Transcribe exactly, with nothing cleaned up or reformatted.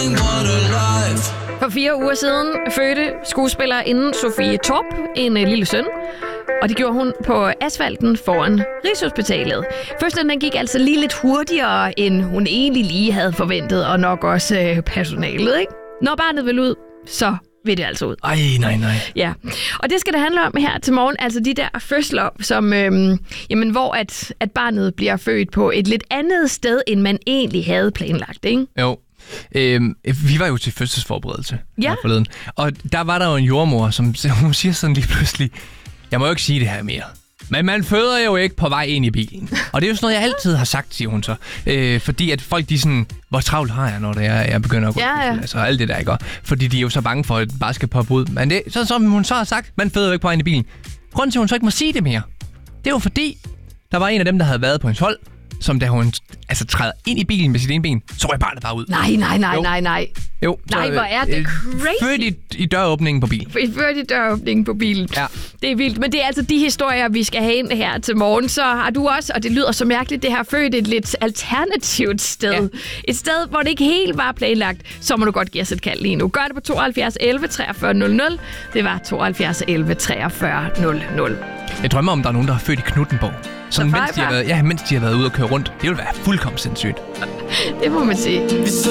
For fire uger siden fødte skuespillerinden Sofie Torp en øh, lille søn, og det gjorde hun på asfalten foran Rigshospitalet. Fødslen den gik altså lige lidt hurtigere, end hun egentlig lige havde forventet, og nok også øh, personalet, ikke? Når barnet vil ud, så vil det altså ud. Ej, nej, nej. Ja, og det skal det handle om her til morgen. Altså de der fødsler, som, øhm, jamen, hvor at, at barnet bliver født på et lidt andet sted, end man egentlig havde planlagt, ikke? Jo. Øhm, vi var jo til fødselsforberedelse ja. forleden, og der var der jo en jordmor, som hun siger sådan lige pludselig, jeg må jo ikke sige det her mere, men man føder jo ikke på vej ind i bilen. Og det er jo sådan noget, jeg altid har sagt, siger hun så. Øh, fordi at folk, de sådan, hvor travlt har jeg, når det er, jeg begynder at gå. Ja, ja. Altså alt det der, ikke? Fordi de er jo så bange for, at det bare skal poppe ud. Men det, så, som hun så har sagt, man føder jo ikke på vej ind i bilen. Grunden til, at hun så ikke må sige det mere, det var fordi, der var en af dem, der havde været på hendes hold, som da hun altså træder ind i bilen med sit ene ben, så røg barnet bare ud. Nej, nej, nej, jo. nej, nej. Jo. Nej, så, hvor er det crazy. Født i, i døråbningen på bilen. Født i døråbningen på bilen. Ja. Det er vildt. Men det er altså de historier, vi skal have ind her til morgen. Så har du også, og det lyder så mærkeligt, det her født et lidt alternativt sted. Ja. Et sted, hvor det ikke helt var planlagt. Så må du godt give os et kald lige nu. Gør det på tooghalvfjerds elleve treogfyrre nul nul. Det var tooghalvfjerds elleve treogfyrre nul nul. Jeg drømmer om, der er nogen, der har født i Knuttenborg. Sådan, mens de, har været, ja, mens de har været ude og køre rundt. Det ville være fuldkommen sindssygt. Det må man sige.